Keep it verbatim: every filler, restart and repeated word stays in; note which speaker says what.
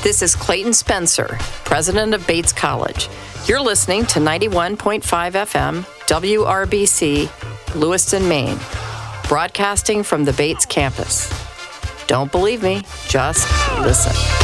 Speaker 1: This is Clayton Spencer, president of Bates College. You're listening to ninety-one point five F M, W R B C, Lewiston, Maine, broadcasting from the Bates campus. Don't believe me, just listen.